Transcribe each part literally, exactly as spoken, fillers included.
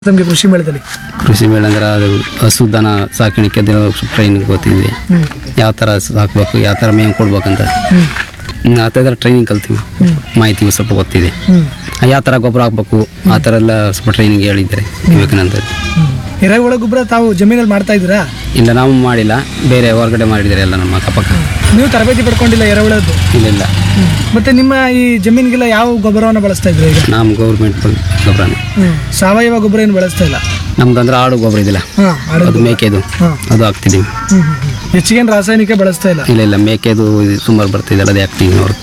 ತಮಗೆ ಕೃಷಿ ಮೇಳದಲ್ಲಿ ಕೃಷಿ ಮೇಳ ಅಂದ್ರೆ ಅದು ಹಸು ದನ ಸಾಕಾಣಿಕೆ ಅದೆಲ್ಲ ಟ್ರೈನಿಂಗ್ ಗೊತ್ತಿದೆ. ಯಾವ ಥರ ಸಾಕಬೇಕು, ಯಾವ ಥರ ಮೇವು ಕೊಡ್ಬೇಕಂತ ಆ ಥರ ಟ್ರೈನಿಂಗ್ ಕಲ್ತೀವಿ. ಮಾಹಿತಿ ಸ್ವಲ್ಪ ಗೊತ್ತಿದೆ. ಯಾವ ಥರ ಗೊಬ್ಬರ ಹಾಕ್ಬೇಕು ಆ ಥರ ಎಲ್ಲ ಸ್ವಲ್ಪ ಟ್ರೈನಿಂಗ್ ಹೇಳಿದ್ದಾರೆ ವಿವೇಕಾನಂದ. ಎರೆಹುಳ ಗೊಬ್ಬರ ತಾವು ಜಮೀನಲ್ಲಿ ಮಾಡ್ತಾ ಇದ್ದೀರಾ? ಇಲ್ಲ, ನಾವು ಮಾಡಿಲ್ಲ, ಬೇರೆ ಹೊರಗಡೆ ಮಾಡಿದ್ದಾರೆ ಎಲ್ಲ ನಮ್ಮ ಅಕ್ಕಪಕ್ಕ. ನೀವು ತರಬೇತಿ ಪಡ್ಕೊಂಡಿಲ್ಲ ಎರೆಹುಳದ್ದು? ಇಲ್ಲ ಇಲ್ಲ. ಮತ್ತೆ ನಿಮ್ಮ ಈ ಜಮೀನಿಗೆಲ್ಲ ಯಾವ ಗೊಬ್ಬರವನ್ನು ಬಳಸ್ತಾ ಇದ್ರೆ ಈಗ? ನಮ್ಮ ಗೌರ್ಮೆಂಟ್ ಗೊಬ್ಬರನ, ಸಾವಯವ ಗೊಬ್ಬರ ಏನು ಬಳಸ್ತಾ ಇಲ್ಲ. ನಮ್ದು ಅಂದ್ರೆ ಆಡು ಗೊಬ್ಬರ ಇದಿಲ್ಲ, ಹಾಂ, ಅದು ಮೇಕೆದು, ಅದು ಹಾಕ್ತಿದ್ದೀವಿ. ಹೆಚ್ಚಿಗೆ ರಾಸಾಯನಿಕ ಬಳಸ್ತಾ ಇಲ್ಲ? ಇಲ್ಲ ಇಲ್ಲ, ಮೇಕೆದು ಸುಮಾರು ಬರ್ತಿದ್ದಲ್ಲ, ಅದೇ ಹಾಕ್ತಿದ್ದೀವಿ ನಾವು.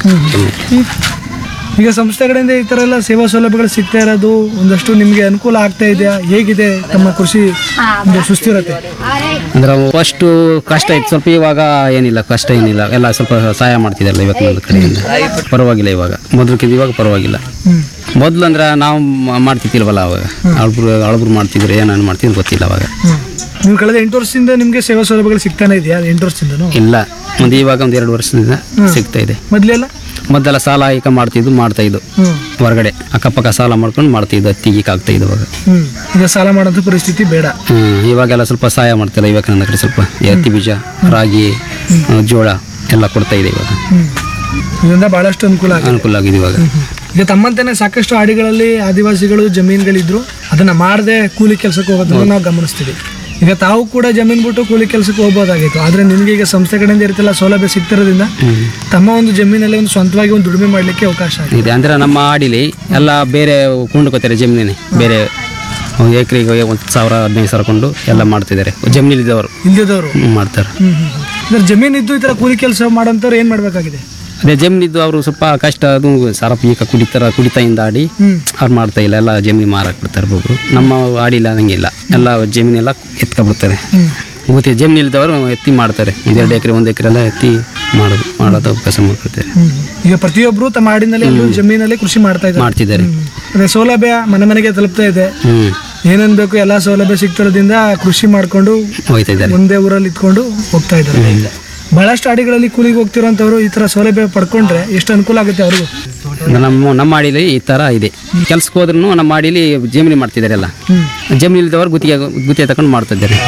ಈಗ ಸಂಸ್ಥೆ ಕಡೆಯಿಂದ ಈ ಥರ ಎಲ್ಲ ಸೇವಾ ಸೌಲಭ್ಯಗಳು ಸಿಗ್ತಾ ಇರೋದು ಒಂದಷ್ಟು ನಿಮಗೆ ಅನುಕೂಲ ಆಗ್ತಾ ಇದೆಯಾ? ಹೇಗಿದೆ ತಮ್ಮ ಕೃಷಿ ಒಂದು ಸುಸ್ಥಿರತೆ? ಅಂದ್ರೆ ಫಸ್ಟ್ ಕಷ್ಟ ಇತ್ತು ಸ್ವಲ್ಪ, ಇವಾಗ ಏನಿಲ್ಲ, ಕಷ್ಟ ಏನಿಲ್ಲ, ಎಲ್ಲ ಸ್ವಲ್ಪ ಸಹಾಯ ಮಾಡ್ತಿದ್ದಾರಲ್ಲ ಇವಾಗ ನನ್ನ ಕಡೆಯಿಂದ. ಪರವಾಗಿಲ್ಲ ಇವಾಗ, ಮೊದಲಕ್ಕಿಂತ ಇವಾಗ ಪರವಾಗಿಲ್ಲ. ಮೊದಲು ಅಂದ್ರೆ ನಾವು ಮಾಡ್ತಿದ್ದಿಲ್ವಲ್ಲ ಅವಾಗ, ಅಳಬ್ರು ಅಳಬ್ರು ಮಾಡ್ತಿದ್ರು, ಏನೇನು ಮಾಡ್ತಿದ್ರು ಗೊತ್ತಿಲ್ಲ ಅವಾಗ. ನೀವು ಕಳೆದ ಎಂಟು ವರ್ಷದಿಂದ ನಿಮಗೆ ಸೇವಾ ಸೌಲಭ್ಯಗಳು ಸಿಗ್ತಾನೆ ಇದೆಯಾ? ಎಂಟು ವರ್ಷದಿಂದ ಇಲ್ಲ, ಒಂದು ಇವಾಗ ಒಂದು ಎರಡು ವರ್ಷದಿಂದ ಸಿಗ್ತಾ ಇದೆ. ಮೊದಲೆಲ್ಲ ಮೊದಲೆಲ್ಲ ಸಾಲ ಈಗ ಮಾಡ್ತಿದ್ದು ಮಾಡ್ತಾ ಇದ್ದು, ಹೊರಗಡೆ ಅಕ್ಕಪಕ್ಕ ಸಾಲ ಮಾಡ್ಕೊಂಡು ಮಾಡ್ತಿದ್ದು, ಹತ್ತಿಗೆ ಆಗ್ತಾ ಇದ್ದು ಅವಾಗ. ಈಗ ಸಾಲ ಮಾಡೋಂಥ ಪರಿಸ್ಥಿತಿ ಬೇಡ. ಹ್ಮ್ ಇವಾಗೆಲ್ಲ ಸ್ವಲ್ಪ ಸಹಾಯ ಮಾಡ್ತಿಲ್ಲ ಇವಾಗ ನನ್ನ ಕಡೆ. ಸ್ವಲ್ಪ ಹತ್ತಿ ಬೀಜ, ರಾಗಿ, ಜೋಳ ಎಲ್ಲ ಕೊಡ್ತಾ ಇದೆ ಇವಾಗ. ಇದರಿಂದ ಬಹಳಷ್ಟು ಅನುಕೂಲ ಆಗಿದೆ. ಅನುಕೂಲ ಆಗಿದೆ ಇವಾಗ. ಈಗ ತಮ್ಮಂತೆಯೇ ಸಾಕಷ್ಟು ಹಾಡಿಗಳಲ್ಲಿ ಆದಿವಾಸಿಗಳು ಜಮೀನುಗಳಿದ್ರು, ಅದನ್ನ ಮಾಡದೆ ಕೂಲಿ ಕೆಲಸಕ್ಕೆ ಹೋಗೋದನ್ನ ನಾವು ಗಮನಿಸ್ತೀವಿ. ಈಗ ತಾವು ಕೂಡ ಜಮೀನು ಬಿಟ್ಟು ಕೂಲಿ ಕೆಲಸಕ್ಕೆ ಹೋಗ್ಬೋದಾಗಿತ್ತು, ಆದ್ರೆ ನಿಮ್ಗೆ ಈಗ ಸಂಸ್ಥೆ ಕಡೆಯಿಂದ ಇರ್ತಿಲ್ಲ ಸೌಲಭ್ಯ ಸಿಗ್ತಿರೋದ್ರಿಂದ ತಮ್ಮ ಒಂದು ಜಮೀನಲ್ಲಿ ಒಂದು ಸ್ವಂತವಾಗಿ ಒಂದು ದುಡಿಮೆ ಮಾಡ್ಲಿಕ್ಕೆ ಅವಕಾಶ ಇದೆ. ಅಂದ್ರೆ ನಮ್ಮ ಹಾಡಿಲಿ ಎಲ್ಲ ಬೇರೆ ಕೊಂಡ್ಕೋತಾರೆ ಜಮೀನೇ, ಬೇರೆ ಒಂದು ಎಕರೆಗೆ ಒಂದು ಸಾವಿರ ಹದಿನೈದು ಸಾವಿರ ಕೊಂಡು ಎಲ್ಲ ಮಾಡ್ತಿದ್ದಾರೆ. ಜಮೀನಿದ್ದವರು ಇಲ್ಲದವರು ಮಾಡ್ತಾರೆ. ಅಂದ್ರೆ ಜಮೀನಿದ್ದು ಈ ತರ ಕೂಲಿ ಕೆಲಸ ಮಾಡೋಂಥವ್ರು ಏನ್ ಮಾಡ್ಬೇಕಾಗಿದೆ? ಅದೇ ಜಮೀನಿದ್ದು ಅವರು ಸ್ವಲ್ಪ ಕಷ್ಟ, ಅದು ಸರಪ್ ಈಗ ಕುಡಿತಾರ, ಕುಡಿತಾಯಿಂದ ಆಡಿ ಅವ್ರು ಮಾಡ್ತಾ ಇಲ್ಲ, ಎಲ್ಲ ಜಮೀನು ಮಾರಕ್ಕೆ ಬಿಡ್ತಾರೆ ಒಬ್ಬೊಬ್ರು. ನಮ್ಮ ಆಡಿಲ್ಲ ಹಂಗಿಲ್ಲ, ಎಲ್ಲ ಜಮೀನೆಲ್ಲ ಎತ್ಕೊಬಿಡ್ತಾರೆ. ಗೊತ್ತಿ ಜಮೀನಿಲ್ದವರು ಎತ್ತಿ ಮಾಡ್ತಾರೆ, ಇದೆರಡು ಎಕರೆ ಒಂದು ಎಕರೆ ಎಲ್ಲ ಎತ್ತಿ ಮಾಡೋದು ಮಾಡೋದು ಅವಕಾಶ ಮಾಡ್ಕೊಳ್ತಾರೆ. ಈಗ ಪ್ರತಿಯೊಬ್ಬರು ತಮ್ಮ ಹಾಡಿನಲ್ಲಿ ಜಮೀನಲ್ಲಿ ಕೃಷಿ ಮಾಡ್ತಾ ಇದ್ದಾರೆ ಮಾಡ್ತಿದ್ದಾರೆ. ಅದೇ ಸೌಲಭ್ಯ ಮನೆ ಮನೆಗೆ ತಲುಪ್ತಾ ಇದೆ. ಹ್ಮ್ ಏನೇನ್ ಬೇಕು ಎಲ್ಲಾ ಸೌಲಭ್ಯ ಸಿಗ್ತಿರೋದ್ರಿಂದ ಕೃಷಿ ಮಾಡ್ಕೊಂಡು ಹೋಗ್ತಾ ಇದ್ದಾರೆ, ಒಂದೇ ಊರಲ್ಲಿ ಇದ್ಕೊಂಡು ಹೋಗ್ತಾ ಇದ್ದಾರೆ. ಬಹಳಷ್ಟು ಹಾಡಿಗಳಲ್ಲಿ ಕೂಲಿಗೆ ಹೋಗ್ತಿರೋಂಥವ್ರು ಈ ತರ ಸೌಲಭ್ಯ ಪಡ್ಕೊಂಡ್ರೆ ಎಷ್ಟು ಅನುಕೂಲ ಆಗುತ್ತೆ ಅವ್ರಿಗೂ. ನಮ್ಮ ನಮ್ಮ ಹಾಡಿಲಿ ಈ ತರ ಇದೆ. ಕೆಲ್ಸಕ್ಕೆ ಹೋದ್ರೂ ನಮ್ಮ ಹಾಡಿಲಿ ಜಮೀನು ಮಾಡ್ತಿದ್ದಾರೆ, ಎಲ್ಲ ಜಮೀನು ಇಲ್ದವರು ಗುತ್ತಿಗೆ ಗುತ್ತಿಗೆ ತಗೊಂಡು ಮಾಡ್ತಾ ಇದ್ದಾರೆ.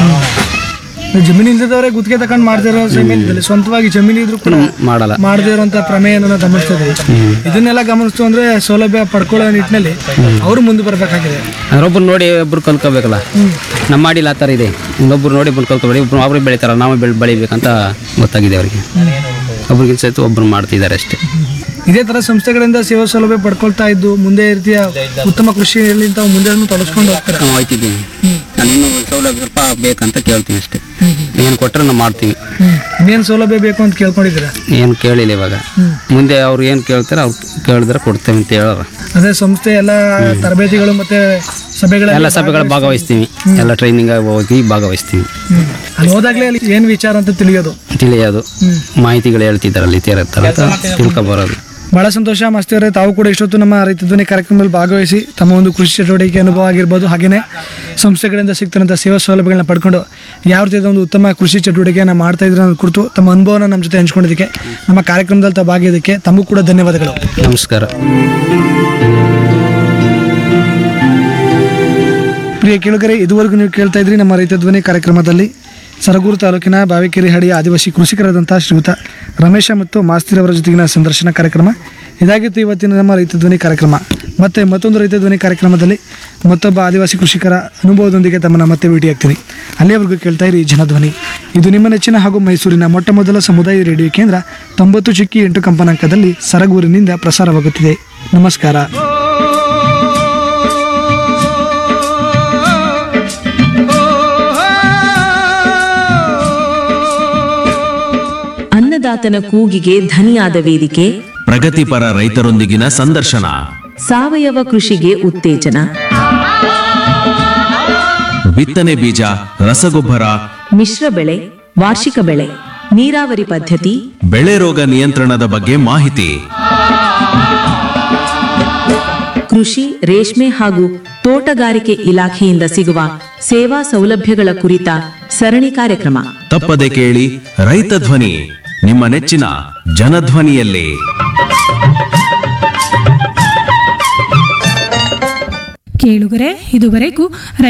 ಜಮೀನು ಇಲ್ದದವರೇ ಗುತ್ತಿಗೆ ತಗೊಂಡು ಮಾಡ್ತಿರೋ ಸಮಯದಲ್ಲಿ ಸ್ವಂತವಾಗಿ ಜಮೀನು ಇದ್ರು ಕೂಡ ಮಾಡಲ್ಲ, ಮಾಡದೇ ಇರುವಂತ ಪ್ರಮೇಯನ ಗಮನಿಸ್ತಾ ಇದ್ದೀವಿ. ಇದನ್ನೆಲ್ಲ ಗಮನಿಸ್ತು ಅಂದ್ರೆ ಸೌಲಭ್ಯ ಪಡ್ಕೊಳ್ಳೋ ನಿಟ್ಟಿನಲ್ಲಿ ಅವರು ಮುಂದೆ ಬರ್ಬೇಕಾಗಿದೆ. ಒಬ್ರು ನೋಡಿ ಒಬ್ರು ಕಲ್ಕೋಬೇಕಲ್ಲ. ನಮ್ಮ ಮಾಡಿಲ್ಲ ಆ ಥರ ಇದೆ, ಇನ್ನೊಬ್ರು ನೋಡಿ ಒಬ್ರು ಕಲ್ಕೋಬೇಡಿ, ಒಬ್ರು ಅವ್ರಿಗೆ ಬೆಳಿತಾರ, ನಾವು ಬೆಳೆ ಬೆಳಿಬೇಕಂತ ಗೊತ್ತಾಗಿದೆ ಅವರಿಗೆ. ಒಬ್ರಿಗೆ ಸಹಿತ ಒಬ್ರು ಮಾಡ್ತಿದ್ದಾರೆ ಅಷ್ಟೇ. ಇದೇ ತರ ಸಂಸ್ಥೆಗಳಿಂದ ಸೇವಾ ಸೌಲಭ್ಯ ಪಡ್ಕೊಳ್ತಾ ಇದ್ದು ಮುಂದೆ ರೀತಿಯ ಉತ್ತಮ ಕೃಷಿಯಲ್ಲಿ ತಾವು ಮುಂದೆ ತೊಡಗಿಸ್ಕೊಂಡು ಹೋಗ್ತಾರೆ. ನಾವು ಹೋಯ್ತಿದ್ದೀವಿ, ನಾನು ಇನ್ನೂ ಸೌಲಭ್ಯ ಸ್ವಲ್ಪ ಬೇಕಂತ ಕೇಳ್ತೀನಿ ಅಷ್ಟೇ. ಏನು ಕೊಟ್ಟರೆ ನಾವು ಮಾಡ್ತೀವಿ. ಇನ್ನೇನು ಸೌಲಭ್ಯ ಬೇಕು ಅಂತ ಕೇಳ್ಕೊಂಡಿದ್ದೀರಾ? ಏನು ಕೇಳಿಲ್ಲ ಇವಾಗ, ಮುಂದೆ ಅವ್ರು ಏನು ಕೇಳ್ತಾರೆ ಅವ್ರು ಕೇಳಿದ್ರೆ ಕೊಡ್ತೇವೆ ಅಂತ ಹೇಳೋರು. ಅದೇ ಸಂಸ್ಥೆ ಎಲ್ಲ ತರಬೇತಿಗಳು ಮತ್ತೆ ಸಭೆಗಳ ಎಲ್ಲ ಸಭೆಗಳು ಭಾಗವಹಿಸ್ತೀವಿ, ಎಲ್ಲ ಟ್ರೈನಿಂಗ್ ಹೋಗಿ ಭಾಗವಹಿಸ್ತೀವಿ. ಅಲ್ಲಿ ಹೋದಾಗಲೇ ಅಲ್ಲಿ ಏನು ವಿಚಾರ ಅಂತ ತಿಳಿಯೋದು ತಿಳಿಯೋದು ಮಾಹಿತಿಗಳು ಹೇಳ್ತಿದ್ದಾರಲ್ಲಿ ತೀರತ್ತರ ತಿಳ್ಕೊಬರೋದು. ಬಹಳ ಸಂತೋಷ ಮಾಸ್ತಿ ಅವರೇ, ತಾವು ಕೂಡ ಇಷ್ಟೊತ್ತು ನಮ್ಮ ರೈತ ಧ್ವನಿ ಕಾರ್ಯಕ್ರಮದಲ್ಲಿ ಭಾಗವಹಿಸಿ ತಮ್ಮ ಒಂದು ಕೃಷಿ ಚಟುವಟಿಕೆ ಅನುಭವ ಆಗಿರ್ಬೋದು, ಹಾಗೆಯೇ ಸಂಸ್ಥೆಗಳಿಂದ ಸಿಗ್ತಿರೋಂಥ ಸೇವಾ ಸೌಲಭ್ಯಗಳನ್ನ ಪಡ್ಕೊಂಡು ಯಾವ ರೀತಿಯ ಒಂದು ಉತ್ತಮ ಕೃಷಿ ಚಟುವಟಿಕೆಯನ್ನು ಮಾಡ್ತಾ ಇದ್ರೆ ಅನ್ನೋದು ಕುರಿತು ತಮ್ಮ ಅನುಭವನ ನಮ್ಮ ಜೊತೆ ಹಂಚ್ಕೊಂಡಿದ್ದಕ್ಕೆ, ನಮ್ಮ ಕಾರ್ಯಕ್ರಮದಲ್ಲಿ ತಾವು ಭಾಗಿಯೋದಕ್ಕೆ ತಮಗೂ ಕೂಡ ಧನ್ಯವಾದಗಳು. ನಮಸ್ಕಾರ. ಪ್ರಿಯ ಕೇಳುಗರೆ, ಇದುವರೆಗೂ ನೀವು ಕೇಳ್ತಾ ಇದ್ರಿ ನಮ್ಮ ರೈತ ಧ್ವನಿ ಕಾರ್ಯಕ್ರಮದಲ್ಲಿ ಸರಗೂರು ತಾಲೂಕಿನ ಬಾವಿಕೆರೆ ಹಳ್ಳಿಯ ಆದಿವಾಸಿ ಕೃಷಿಕರಾದಂಥ ಶ್ರೀಯುತ ರಮೇಶ ಮತ್ತು ಮಾಸ್ತಿರವರ ಜೊತೆಗಿನ ಸಂದರ್ಶನ ಕಾರ್ಯಕ್ರಮ ಇದಾಗಿತ್ತು ಇವತ್ತಿನ ನಮ್ಮ ರೈತ ಧ್ವನಿ ಕಾರ್ಯಕ್ರಮ. ಮತ್ತೆ ಮತ್ತೊಂದು ರೈತ ಧ್ವನಿ ಕಾರ್ಯಕ್ರಮದಲ್ಲಿ ಮತ್ತೊಬ್ಬ ಆದಿವಾಸಿ ಕೃಷಿಕರ ಅನುಭವದೊಂದಿಗೆ ತಮ್ಮನ್ನ ಮತ್ತೆ ಭೇಟಿಯಾಗ್ತೀನಿ. ಅಲ್ಲಿಯವರೆಗೂ ಕೇಳ್ತಾ ಇರಿ ಜನಧ್ವನಿ. ಇದು ನಿಮ್ಮ ನೆಚ್ಚಿನ ಹಾಗೂ ಮೈಸೂರಿನ ಮೊಟ್ಟ ಮೊದಲ ಸಮುದಾಯ ರೇಡಿಯೋ ಕೇಂದ್ರ ತೊಂಬತ್ತು ಚಿಕ್ಕಿ ಎಂಟು ಕಂಪನಾಂಕದಲ್ಲಿ ಸರಗೂರಿನಿಂದ ಪ್ರಸಾರವಾಗುತ್ತಿದೆ. ನಮಸ್ಕಾರ. ಅನ್ನದಾತನ ಕೂಗಿಗೆ ಧನಿಯಾದ ವೇದಿಕೆ, ಪ್ರಗತಿಪರ ರೈತರೊಂದಿಗಿನ ಸಂದರ್ಶನ, ಸಾವಯವ ಕೃಷಿಗೆ ಉತ್ತೇಜನ, ಬಿತ್ತನೆ ಬೀಜ, ರಸಗೊಬ್ಬರ, ಮಿಶ್ರ ಬೆಳೆ, ವಾರ್ಷಿಕ ಬೆಳೆ, ನೀರಾವರಿ ಪದ್ಧತಿ, ಬೆಳೆ ರೋಗ ನಿಯಂತ್ರಣದ ಬಗ್ಗೆ ಮಾಹಿತಿ, ಕೃಷಿ, ರೇಷ್ಮೆ ಹಾಗೂ ತೋಟಗಾರಿಕೆ ಇಲಾಖೆಯಿಂದ ಸಿಗುವ ಸೇವಾ ಸೌಲಭ್ಯಗಳ ಕುರಿತ ಸರಣಿ ಕಾರ್ಯಕ್ರಮ. ತಪ್ಪದೆ ಕೇಳಿ ರೈತ ಧ್ವನಿ, ನಿಮ್ಮ ನೆಚ್ಚಿನ ಜನಧ್ವನಿಯಲ್ಲಿ. ಕೇಳುಗರೆ ಇದುವರೆಗೂ